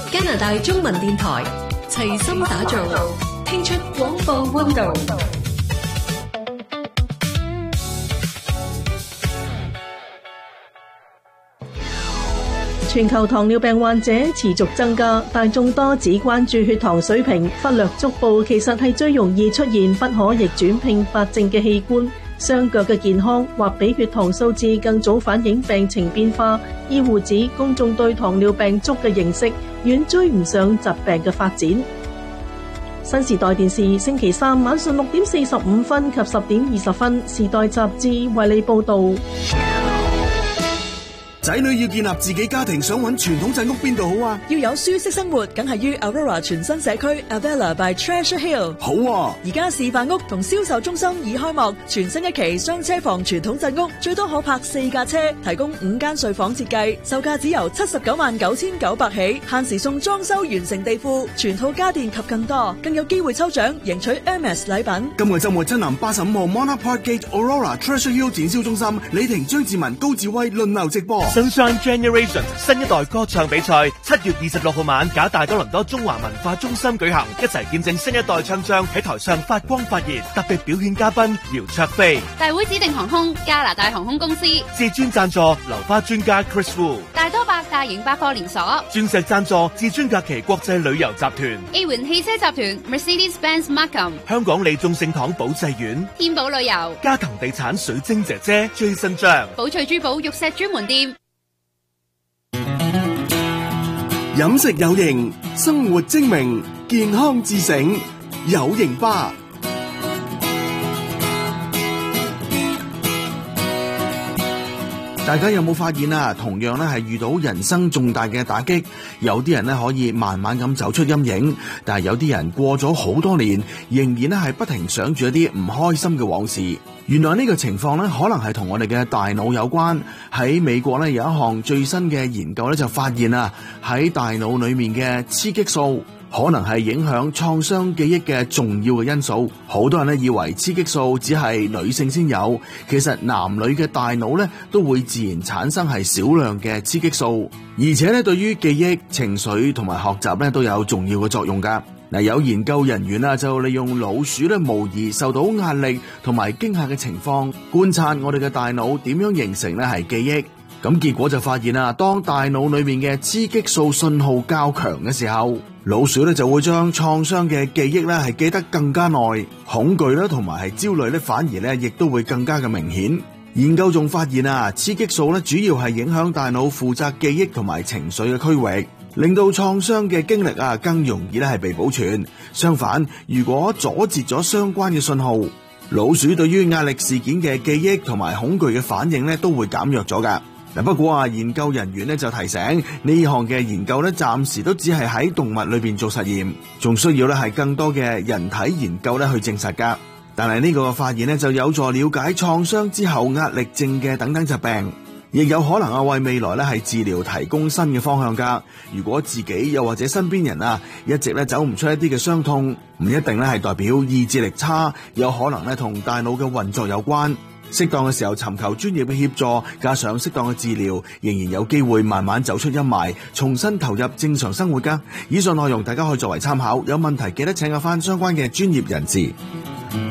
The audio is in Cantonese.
加拿大中文電台齊心打造，聽出廣播溫度。 全球糖尿病患者持續增加，但眾多只關注血糖水平，忽略足部其實係最容易出現不可逆轉併發症嘅器官。雙腳嘅健康或比血糖數字更早反映病情變化。醫護指公眾對糖尿病足嘅認識遠追唔上疾病嘅發展。新時代電視星期三晚上6:45及10:20，時代雜誌為你報道。 仔女要建立自己家庭，想揾傳統鎮屋邊度好啊？ 要有舒適生活，梗係於 Aurora 全新社區 Avella by Treasure Hill。 好啊！ 而家示範屋同銷售中心已開幕，全新一期雙車房傳統鎮屋，最多可泊4架車，提供5間睡房設計，售價只由799900起，限時送裝修完成地庫、全套家電及更多，更有機會抽獎贏取 Hermes 禮品。 今個週末真南85號 Monarch Park Gate Aurora Treasure Hill 展銷中心，李婷、張志文、高志威輪流直播。 Sunshine Generation 新一代歌唱比賽7月26號晚，假大多倫多中華文化中心舉行，一齊見證新一代唱將喺台上發光發熱。特別表演嘉賓姚焯菲， 大會指定航空加拿大航空公司， 至尊贊助流花專家 Chris Wu， 大多百大型百貨連鎖， 鑽石贊助至尊假期國際旅遊集團， A 環汽車集團 Mercedes-Benz Markham， 香港利眾聖堂保濟院， 天寶旅遊， 嘉騰地產水晶姐姐最新張， 寶翠珠寶玉石專門店。 飲食有型，生活精明，健康自省，有型吧。大家有冇發現啊？同樣咧係遇到人生重大嘅打擊，有啲人咧可以慢慢咁走出陰影，但係有啲人過咗好多年，仍然咧係不停想住一啲唔開心嘅往事。原來呢個情況咧，可能係同我哋嘅大腦有關。喺美國咧有一項最新嘅研究咧就發現啊，喺大腦裏面嘅雌激素可能係影響創傷記憶嘅重要嘅因素。好多人咧以為雌激素只係女性先有，其實男女嘅大腦咧都會自然產生係少量嘅雌激素，而且咧對於記憶、情緒同埋學習咧都有重要嘅作用噶。嗱，有研究人員啊就利用老鼠咧模擬受到壓力同埋驚嚇嘅情況，觀察我哋嘅大腦點樣形成咧係記憶。咁結果就發現啊，當大腦裏面嘅雌激素信號較強嘅時候，老鼠咧就會將創傷嘅記憶咧係記得更加耐，恐懼咧同埋係焦慮咧反而咧亦都會更加嘅明顯。研究仲發現啊，雌激素咧主要係影響大腦負責記憶同埋情緒嘅區域，令到創傷嘅經歷啊更容易咧係被保存。相反，如果阻截咗相關嘅信號，老鼠對於壓力事件嘅記憶同埋恐懼嘅反應咧都會減弱咗噶。嗱，不過啊，研究人員咧就提醒呢項嘅研究咧暫時都只係喺動物裏邊做實驗，仲需要咧係更多嘅人體研究咧去證實噶。但係呢個發現咧就有助了解創傷之後壓力症嘅等等疾病，亦有可能啊為未來咧係治療提供新嘅方向噶。如果自己又或者身邊人啊一直咧走唔出一啲嘅傷痛，唔一定咧係代表意志力差，有可能咧同大腦嘅運作有關。適當嘅時候尋求專業嘅協助，加上適當嘅治療，仍然有機會慢慢走出陰霾，重新投入正常生活噶。以上內容大家可以作為參考，有問題記得請教翻相關嘅專業人士。